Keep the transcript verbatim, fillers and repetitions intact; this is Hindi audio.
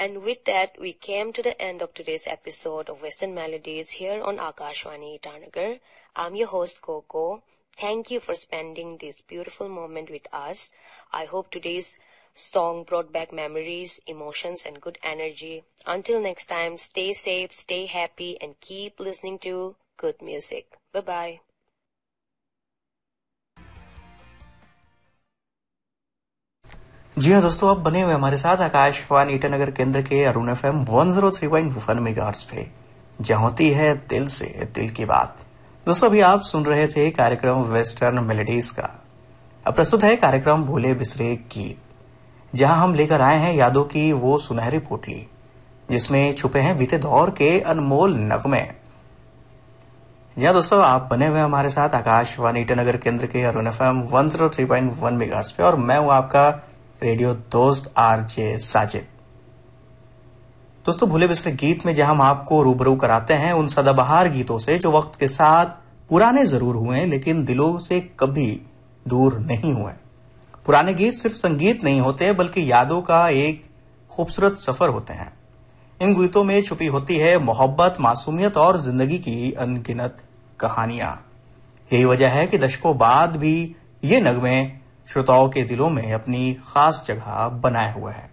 And with that, we came to the end of today's episode of Western Melodies here on Akashvani Itanagar. I'm your host, Coco. Thank you for spending this beautiful moment with us. I hope today's song brought back memories, emotions, and good energy. Until next time, stay safe, stay happy, and keep listening to good music. Bye-bye. जी हाँ दोस्तों, आप बने हुए हमारे साथ आकाशवाणी ईटानगर केंद्र के Arun F M one zero three point one megahertz पे, जहाँ होती है दिल से दिल की बात। दोस्तों, अभी आप सुन रहे थे कार्यक्रम वेस्टर्न मेलोडीज का। अब प्रस्तुत है कार्यक्रम भूले बिसरे गीत, जहां हम लेकर आए हैं यादों की वो सुनहरी पोटली जिसमें छुपे हैं बीते दौर के अनमोल नगमे। जी हाँ दोस्तों, आप बने हुए हमारे साथ आकाशवाणी ईटानगर केंद्र के Arun F M one zero three point one megahertz पे, और मैं हूं आपका रेडियो दोस्त आरजे साजिद। दोस्तों, भूले बिसरे गीत में जहां हम आपको रूबरू कराते हैं उन सदाबहार गीतों से जो वक्त के साथ पुराने जरूर हुए लेकिन दिलों से कभी दूर नहीं हुए। पुराने गीत सिर्फ संगीत नहीं होते बल्कि यादों का एक खूबसूरत सफर होते हैं। इन गीतों में छुपी होती है मोहब्बत, मासूमियत और जिंदगी की अनगिनत कहानियां। यही वजह है कि दशकों बाद भी ये नगमे श्रोताओं के दिलों में अपनी खास जगह बनाए हुए हैं।